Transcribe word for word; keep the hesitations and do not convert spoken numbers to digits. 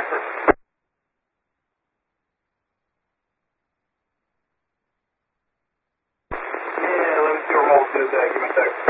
Yeah, let me see where Mold is at. Give me a sec.